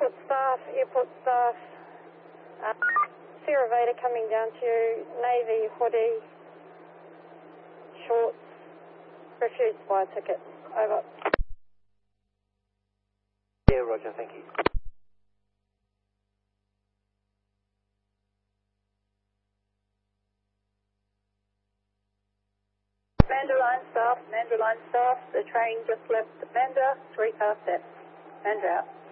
Airport staff. Sierra Veda coming down to you, navy, hoodie, shorts, refused to buy a ticket. Over. Yeah, roger, thank you. Mandarin staff, the train just left Mandra, 3 cars set. Mandra out.